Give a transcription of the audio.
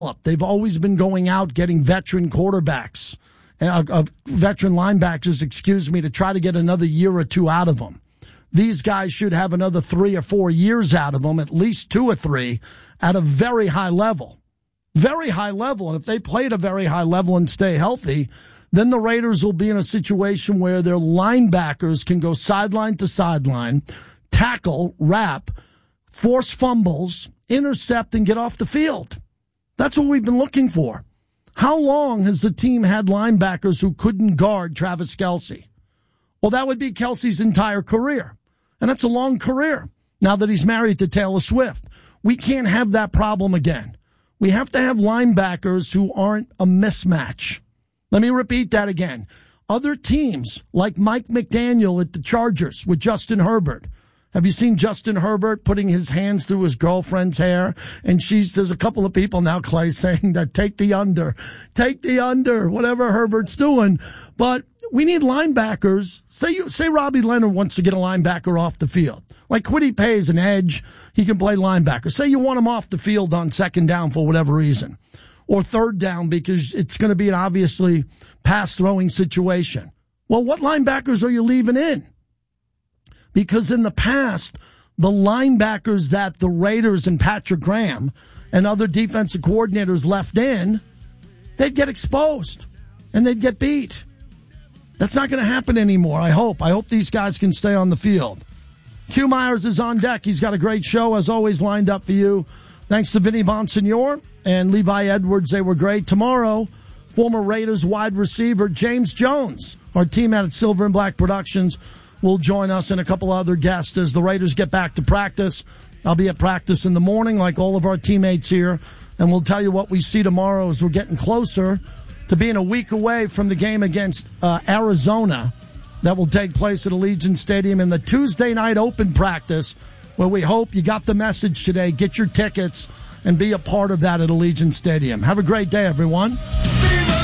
They've always been going out getting veteran quarterbacks, veteran linebackers, to try to get another year or two out of them. These guys should have another 3 or 4 years out of them, at least 2 or 3, at a very high level. Very high level. And if they play at a very high level and stay healthy, then the Raiders will be in a situation where their linebackers can go sideline to sideline, tackle, wrap, force fumbles, intercept, and get off the field. That's what we've been looking for. How long has the team had linebackers who couldn't guard Travis Kelce? Well, that would be Kelce's entire career. And that's a long career now that he's married to Taylor Swift. We can't have that problem again. We have to have linebackers who aren't a mismatch. Let me repeat that again. Other teams, like Mike McDaniel at the Chargers with Justin Herbert. Have you seen Justin Herbert putting his hands through his girlfriend's hair? And there's a couple of people now, Clay, saying that take the under, whatever Herbert's doing. But we need linebackers. Say Robbie Leonard wants to get a linebacker off the field. Like Kwity Paye's an edge. He can play linebacker. Say you want him off the field on second down for whatever reason. Or third down because it's going to be an obviously pass-throwing situation. Well, what linebackers are you leaving in? Because in the past, the linebackers that the Raiders and Patrick Graham and other defensive coordinators left in, they'd get exposed and they'd get beat. That's not going to happen anymore, I hope. I hope these guys can stay on the field. Q Myers is on deck. He's got a great show, as always, lined up for you. Thanks to Vinny Bonsignor and Levi Edwards. They were great. Tomorrow, former Raiders wide receiver James Jones, our team out at Silver and Black Productions, will join us and a couple other guests as the Raiders get back to practice. I'll be at practice in the morning like all of our teammates here, and we'll tell you what we see tomorrow as we're getting closer to being a week away from the game against Arizona that will take place at Allegiant Stadium in the Tuesday night open practice, where we hope you got the message today. Get your tickets and be a part of that at Allegiant Stadium. Have a great day, everyone.